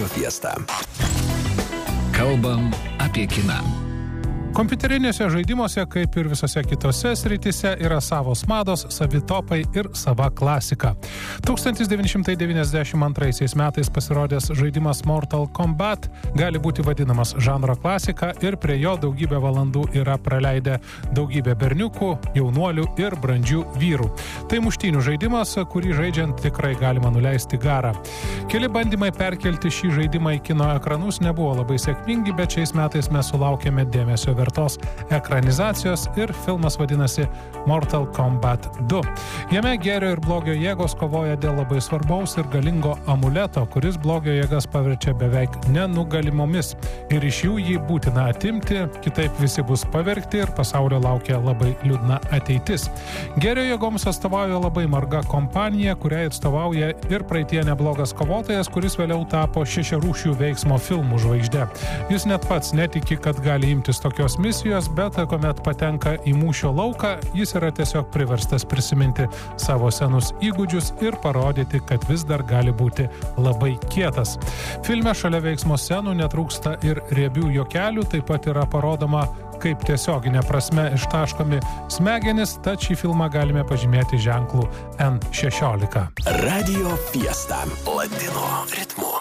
Fiesta. Kalbam apie kiną. Kompiuterinėse žaidimuose, kaip ir visose kitose srityse, yra savos mados, savi topai ir sava klasika. 1992 metais pasirodęs žaidimas Mortal Kombat gali būti vadinamas žanro klasika ir prie jo daugybę valandų yra praleidę daugybę berniukų, jaunuolių ir brandžių vyrų. Tai muštynių žaidimas, kurį žaidžiant tikrai galima nuleisti garą. Keli bandymai perkelti šį žaidimą į kino ekranus nebuvo labai sėkmingi, bet šiais metais mes sulaukėme dėmesio vertos ekranizacijos ir filmas vadinasi Mortal Kombat 2. Jame gėrio ir blogio jėgos kovoja dėl labai svarbaus ir galingo amuleto, kuris blogio jėgas paverčia beveik nenugalimomis. Ir iš jų jį būtina atimti, kitaip visi bus pavergti ir pasaulio laukia labai liūdna ateitis. Gėrio jėgoms atstovauja labai marga kompanija, kuriai atstovauja ir praeitie neblogas kovotojas, kuris vėliau tapo šešiarūšių veiksmo filmų žvaigžde. Jis net pats netiki, kad gali imtis tokios misijos, bet kuomet patenka į mūšio lauką, jis yra tiesiog priverstas prisiminti savo senus įgūdžius ir parodyti, kad vis dar gali būti labai kietas. Filme šalia veiksmo scenų netrūksta ir riebių juokelių, taip pat yra parodoma, kaip tiesioginė prasme ištaškomi smegenys, tad šį filmą galime pažymėti ženklu N16. Radio Fiesta. Latino ritmu.